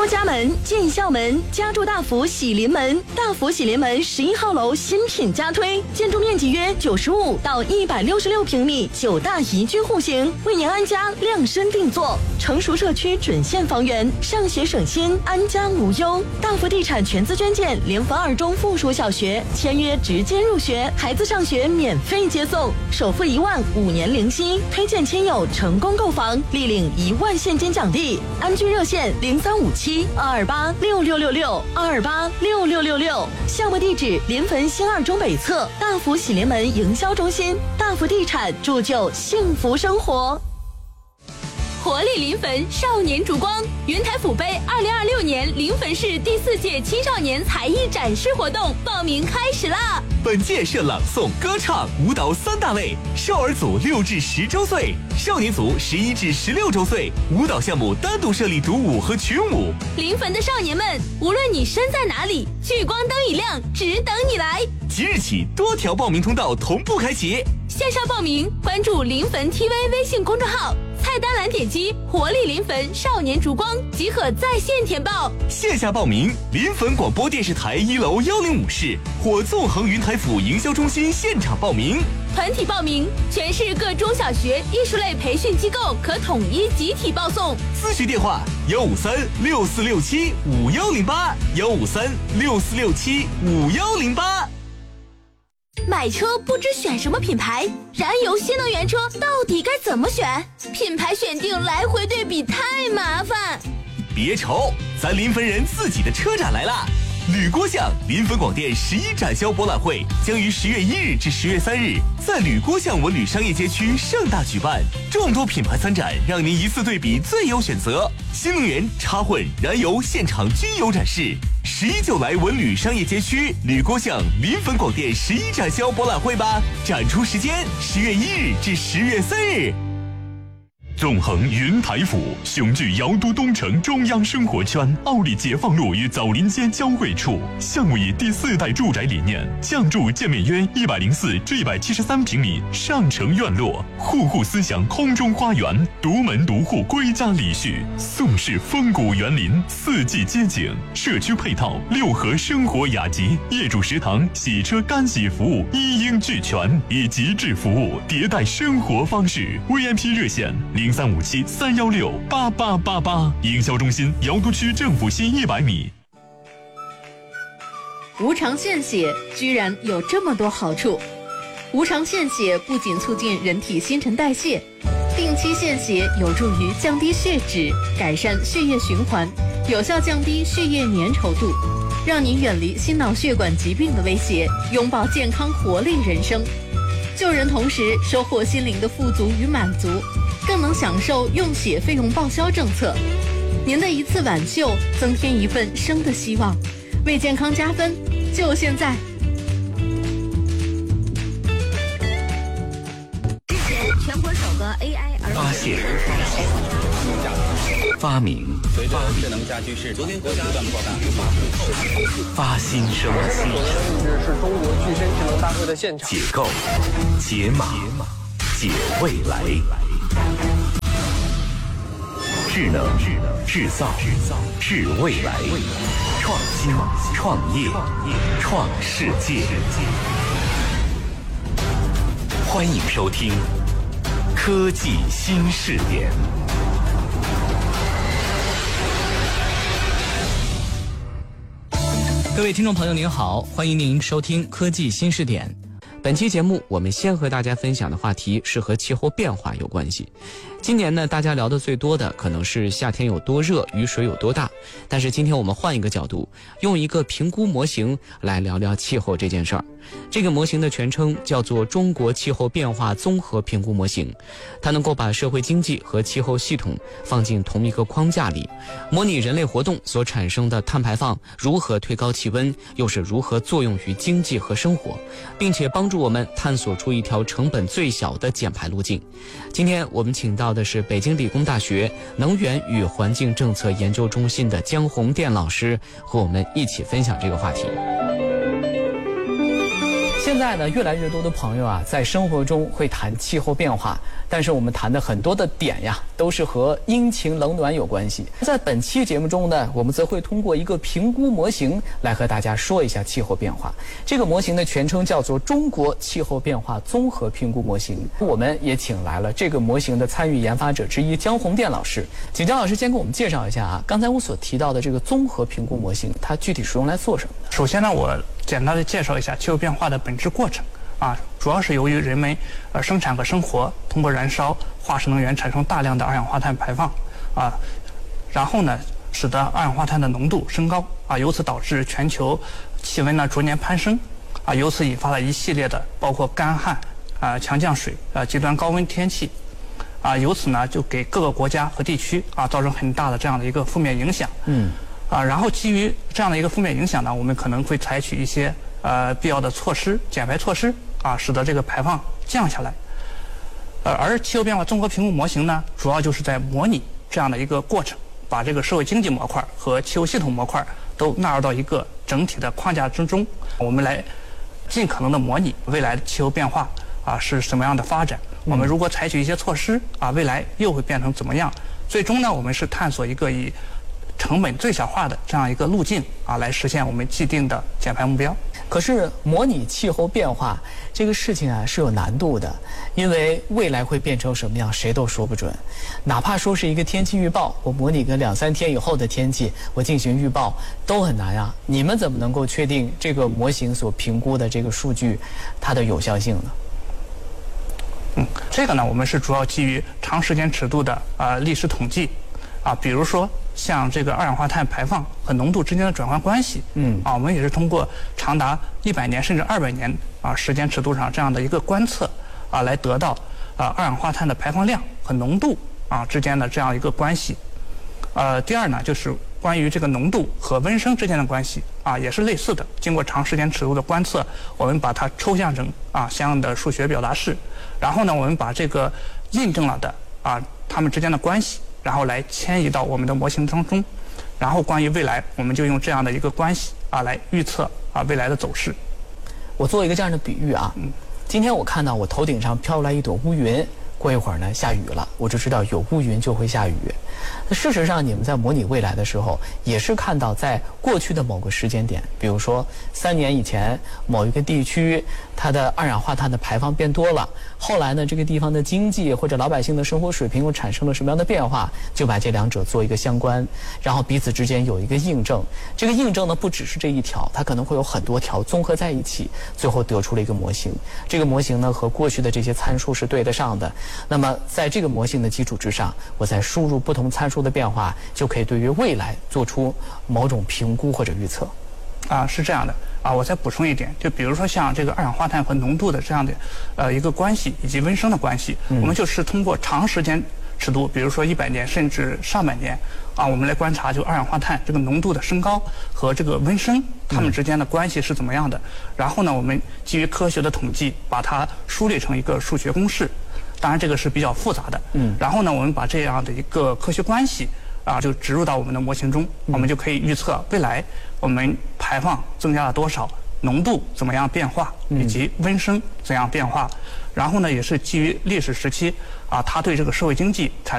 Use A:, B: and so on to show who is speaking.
A: 多家门建校门，家住大福喜临门。大福喜临门11号楼新品加推，建筑面积约95到166平米，9大宜居户型，为您安家量身定做。成熟社区准现房源，上学省心，安家无忧。大福地产全资捐建联合2中附属小学，签约直接入学，孩子上学免费接送，首付1万，5年零息。推荐亲友成功购房，立领1万现金奖励。安居热线0357-228-6666，228-6666。项目地址：临汾新2中北侧大福喜临门营销中心。大福地产铸就幸福生活。
B: 活力临汾少年烛光云台府杯2026年临汾市第4届青少年才艺展示活动报名开始啦！
C: 本届设朗诵、歌唱、舞蹈3大类，少儿组6至10周岁，少年组11至16周岁，舞蹈项目单独设立独舞和群舞。
B: 临汾的少年们，无论你身在哪里，聚光灯一亮，只等你来。
C: 即日起，多条报名通道同步开启。
B: 线上报名，关注临汾 TV 微信公众号，菜单栏点击活力临汾少年烛光即可在线填报。
C: 线下报名，临汾广播电视台1楼105室或纵横云台府营销中心现场报名。
B: 团体报名，全市各中小学艺术类培训机构可统一集体报送。
C: 咨询电话153-6467-5108，153-6467-5108。
B: 买车不知选什么品牌，燃油新能源车到底该怎么选？品牌选定来回对比太麻烦。
C: 别愁，咱临汾人自己的车展来啦！铝锅巷临汾广电11展销博览会将于10月1日至10月3日在铝锅巷文旅商业街区盛大举办，众多品牌参展，让您一次对比最优选择。新能源、插混、燃油现场均有展示。11就来文旅商业街区铝锅巷临汾广电11展销博览会吧！展出时间10月1日至10月3日。
D: 纵横云台府，雄踞瑶都东城中央生活圈，奥里解放路与枣林街交汇处。项目以第4代住宅理念，降筑建面约104至173平米上城院落，户户思想空中花园，独门独户归家礼序，宋式风骨园林，4季街景，社区配套6合生活雅集，业主食堂、洗车干洗服务一应俱全，以极致服务迭代生活方式。VIP 热线0357-316-8888，营销中心瑶都区政府西100米。
E: 无偿献血居然有这么多好处。无偿献血不仅促进人体新陈代谢，定期献血有助于降低血脂，改善血液循环，有效降低血液粘稠度，让你远离心脑血管疾病的威胁，拥抱健康活力人生。救人同时收获心灵的富足与满足，更能享受用血费用报销政策。您的一次挽救，增添一份生的希望，为健康加分，就现在！
F: 之前全国首个 AI
C: 发现、发明、
G: 随着智能家居市昨天国家不断扩大，
C: 发新生、
H: 是中国具身智能大会的现场。
C: 解构、解码、解未来。智能、制造、制未来，创新、创业、创世界。欢迎收听科技新视点。
I: 各位听众朋友您好，欢迎您收听科技新视点。本期节目我们先和大家分享的话题是和气候变化有关系。今年呢，大家聊得最多的可能是夏天有多热，雨水有多大。但是今天我们换一个角度，用一个评估模型来聊聊气候这件事儿。这个模型的全称叫做中国气候变化综合评估模型，它能够把社会经济和气候系统放进同一个框架里，模拟人类活动所产生的碳排放如何推高气温，又是如何作用于经济和生活，并且帮助我们探索出一条成本最小的减排路径。今天我们请到的是北京理工大学能源与环境政策研究中心的江红电老师，和我们一起分享这个话题。现在在呢，越来越多的朋友啊，在生活中会谈气候变化，但是我们谈的很多的点呀，都是和阴晴冷暖有关系。在本期节目中呢，我们则会通过一个评估模型来和大家说一下气候变化。这个模型的全称叫做中国气候变化综合评估模型。我们也请来了这个模型的参与研发者之一江宏电老师，请江老师先给我们介绍一下啊，刚才我所提到的这个综合评估模型，它具体是用来做什么的？
J: 首先呢，我简单的介绍一下气候变化的本质过程啊，主要是由于人们生产和生活通过燃烧化石能源产生大量的二氧化碳排放啊，然后呢，使得二氧化碳的浓度升高啊，由此导致全球气温呢逐年攀升啊，由此引发了一系列的包括干旱啊、强降水啊、极端高温天气啊，由此呢就给各个国家和地区啊造成很大的这样的一个负面影响。然后基于这样的一个负面影响呢，我们可能会采取一些必要的措施，减排措施啊，使得这个排放降下来。而气候变化综合评估模型呢，主要就是在模拟这样的一个过程，把这个社会经济模块和气候系统模块都纳入到一个整体的框架之中，我们来尽可能的模拟未来的气候变化啊是什么样的发展。我们如果采取一些措施啊，未来又会变成怎么样？最终呢，我们是探索一个以成本最小化的这样一个路径啊，来实现我们既定的减排目标。
I: 可是模拟气候变化这个事情啊是有难度的，因为未来会变成什么样谁都说不准。哪怕说是一个天气预报，我模拟个2-3天以后的天气，我进行预报都很难啊。你们怎么能够确定这个模型所评估的这个数据它的有效性呢？
J: 这个呢，我们是主要基于长时间尺度的历史统计啊，比如说像这个二氧化碳排放和浓度之间的转换关系，我们也是通过长达100年甚至200年时间尺度上这样的一个观测啊，来得到二氧化碳的排放量和浓度之间的这样一个关系。第二呢，就是关于这个浓度和温升之间的关系啊，也是类似的。经过长时间尺度的观测，我们把它抽象成相应的数学表达式，然后呢，我们把这个印证了的它们之间的关系，然后来迁移到我们的模型当中，然后关于未来，我们就用这样的一个关系来预测未来的走势。
I: 我做一个这样的比喻啊，今天我看到我头顶上飘来一朵乌云，过一会儿呢下雨了，我就知道有乌云就会下雨。那事实上，你们在模拟未来的时候，也是看到在过去的某个时间点，比如说3年以前某一个地区它的二氧化碳的排放变多了，后来呢这个地方的经济或者老百姓的生活水平又产生了什么样的变化，就把这两者做一个相关，然后彼此之间有一个印证。这个印证呢不只是这一条，它可能会有很多条综合在一起，最后得出了一个模型。这个模型呢和过去的这些参数是对得上的。那么在这个模型的基础之上，我再输入不同参数的变化，就可以对于未来做出某种评估或者预测。
J: 是这样的我再补充一点，就比如说像这个二氧化碳和浓度的这样的一个关系，以及温升的关系，我们就是通过长时间尺度，比如说100年甚至上百年我们来观察就二氧化碳这个浓度的升高和这个温升它们之间的关系是怎么样的。然后呢，我们基于科学的统计，把它梳理成一个数学公式。当然这个是比较复杂的。然后呢，我们把这样的一个科学关系就植入到我们的模型中，我们就可以预测未来我们排放增加了多少，浓度怎么样变化，以及温升怎样变化。然后呢，也是基于历史时期它对这个社会经济产